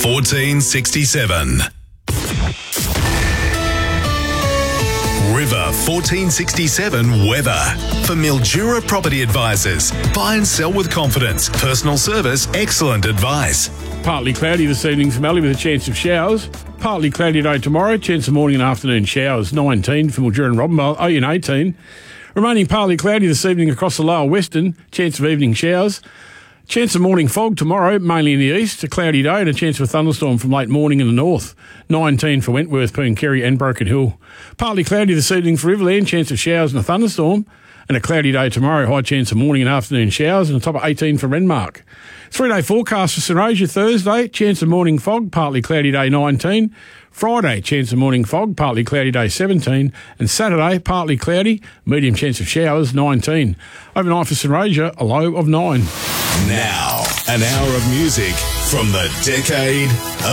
1467. River 1467 weather. For Mildura Property Advisors. Buy and sell with confidence. Personal service, excellent advice. Partly cloudy this evening from Alley with a chance of showers. Partly cloudy day tomorrow. Chance of morning and afternoon showers. 19 for Mildura and Robinvale. Oyen 18. Remaining partly cloudy this evening across the lower western. Chance of evening showers. Chance of morning fog tomorrow, mainly in the east. A cloudy day and a chance of a thunderstorm from late morning in the north. 19 for Wentworth, Pooncarie and Broken Hill. Partly cloudy this evening for Riverland. Chance of showers and a thunderstorm. And a cloudy day tomorrow. High chance of morning and afternoon showers. And a top of 18 for Renmark. 3-day forecast for St Asia Thursday. Chance of morning fog. Partly cloudy day 19. Friday, chance of morning fog, partly cloudy day 17. And Saturday, partly cloudy, medium chance of showers 19. Overnight for St Asia, a low of 9. Now, an hour of music from the decade